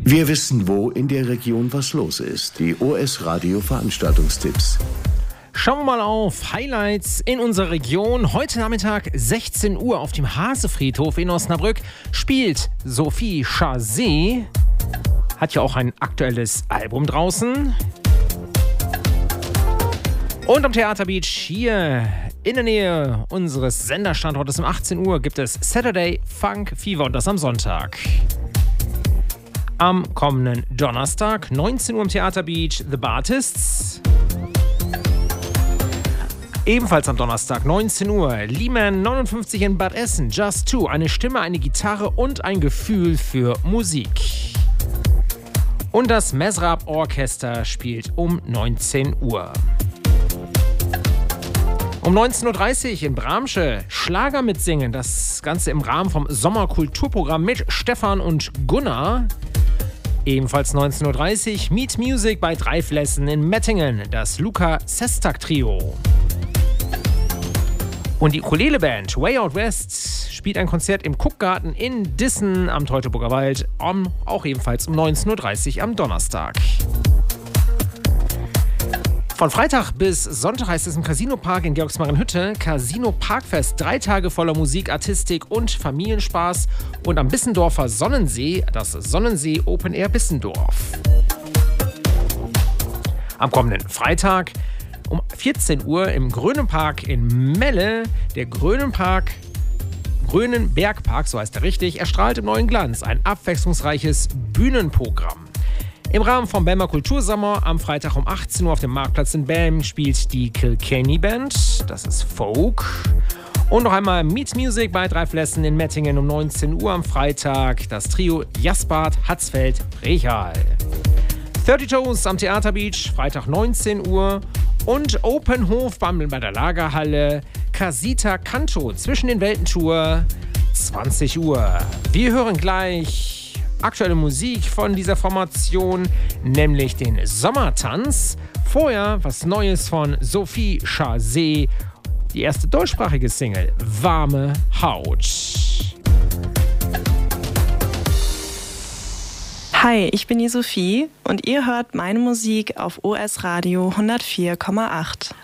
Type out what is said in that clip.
Wir wissen, wo in der Region was los ist. Die OS Radio Veranstaltungstipps. Schauen wir mal auf Highlights in unserer Region. Heute Nachmittag 16 Uhr auf dem Hasefriedhof in Osnabrück spielt Sophie Chazé. Hat ja auch ein aktuelles Album draußen. Und am Theaterbeach hier in der Nähe unseres Senderstandortes um 18 Uhr gibt es Saturday Funk Fever und das am Sonntag. Am kommenden Donnerstag, 19 Uhr am Theaterbeach, The Bartists. Ebenfalls am Donnerstag, 19 Uhr, Lehman 59 in Bad Essen, Just Two, eine Stimme, eine Gitarre und ein Gefühl für Musik. Und das Mesrab Orchester spielt um 19 Uhr. Um 19.30 Uhr in Bramsche Schlager mitsingen, das Ganze im Rahmen vom Sommerkulturprogramm mit Stefan und Gunnar. Ebenfalls 19.30 Uhr Meet Music bei Dreiflessen in Mettingen, das Luca Sestak Trio. Und die Ukulele-Band Way Out West spielt ein Konzert im Kuckgarten in Dissen am Teutoburger Wald, auch ebenfalls um 19.30 Uhr am Donnerstag. Von Freitag bis Sonntag heißt es im Casino-Park in Georgsmarienhütte Casino Parkfest. 3 Tage voller Musik, Artistik und Familienspaß. Und am Bissendorfer Sonnensee, das Sonnensee Open Air Bissendorf. Am kommenden Freitag um 14 Uhr im Grönenpark in Melle. Der Grönenbergpark, so heißt er richtig, erstrahlt im neuen Glanz. Ein abwechslungsreiches Bühnenprogramm. Im Rahmen vom Belmer Kultursommer am Freitag um 18 Uhr auf dem Marktplatz in Belm spielt die Kilkenny Band, das ist Folk. Und noch einmal Meet Music bei Dreiflessen in Mettingen um 19 Uhr am Freitag, das Trio Jaspard, Hatzfeld, Brechal. 30 Toes am Theaterbeach, Freitag 19 Uhr. Und Open Hof bei der Lagerhalle, Casita Canto zwischen den Welten Tour, 20 Uhr. Wir hören gleich aktuelle Musik von dieser Formation, nämlich den Sommertanz. Vorher was Neues von Sophie Chazé, die erste deutschsprachige Single, Warme Haut. Hi, ich bin die Sophie und ihr hört meine Musik auf OS Radio 104,8.